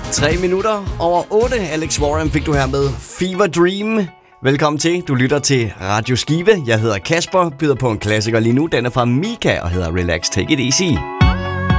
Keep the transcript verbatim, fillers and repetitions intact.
Tre minutter over otte. Alex Warren fik du her med Fever Dream. Velkommen til. Du lytter til Radio Skive. Jeg hedder Kasper, byder på en klassiker lige nu. Den er fra Mika og hedder Relax, Take It Easy.